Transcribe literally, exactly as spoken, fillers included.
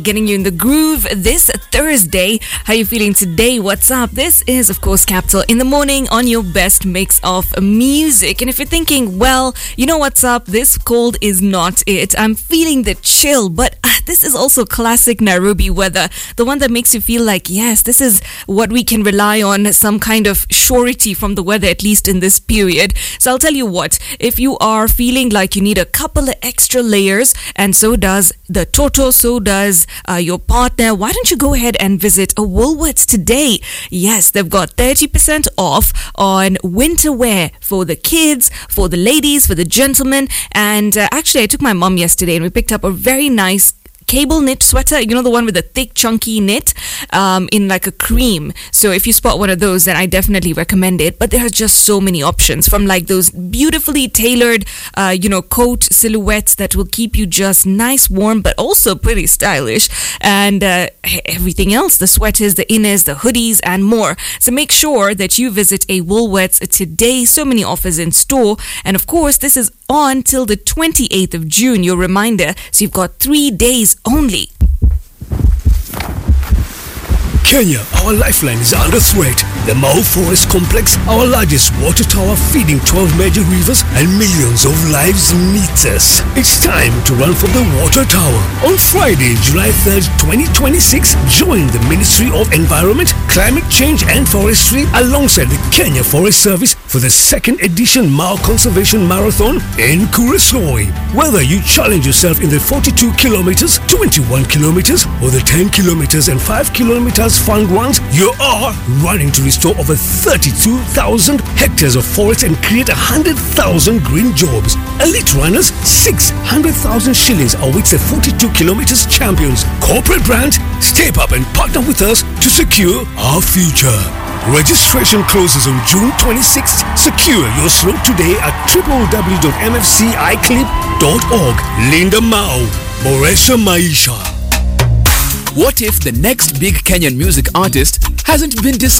Getting you in the groove this Thursday. How you feeling today? What's up? This is, of course, Capital in the morning on your best mix of music. And if you're thinking, well, you know what's up? This cold is not it. I'm feeling the chill, but uh, this is also classic Nairobi weather. The one that makes you feel like, yes, this is what we can rely on, some kind of surety from the weather, at least in this period. So I'll tell you what, if you are feeling like you need a couple of extra layers, and so does the Toto, so does Uh, your partner, why don't you go ahead and visit a Woolworths today? Yes, they've got thirty percent off on winter wear for the kids, for the ladies, for the gentlemen. And uh, actually, I took my mom yesterday and we picked up a very nice cable knit sweater, you know, the one with the thick chunky knit um, in like a cream. So if you spot one of those, then I definitely recommend it. But there are just so many options, from like those beautifully tailored uh, you know, coat silhouettes that will keep you just nice, warm, but also pretty stylish, and uh, everything else, the sweaters, the inners, the hoodies, and more. So make sure that you visit a Woolworths today. So many offers in store, and of course this is on till the twenty-eighth of June, your reminder. So you've got three days only. Kenya, our lifeline is under threat. The Mau Forest Complex, our largest water tower feeding twelve major rivers and millions of lives, needs us. It's time to run for the water tower. On Friday, July third, twenty twenty-six, join the Ministry of Environment, Climate Change and Forestry alongside the Kenya Forest Service for the second edition Mau Conservation Marathon in Kuresoi. Whether you challenge yourself in the forty-two kilometers, twenty-one kilometers or the ten kilometers and five kilometers fun runs, you are running to restore over thirty-two thousand hectares of forest and create one hundred thousand green jobs. Elite runners, six hundred thousand shillings awaits the forty-two kilometers champions. Corporate brand, step up and partner with us to secure our future. Registration closes on June twenty-sixth. Secure your slot today at w w w dot m f c i clip dot org. Linda Mau, Boresha Maisha. What if the next big Kenyan music artist hasn't been discovered?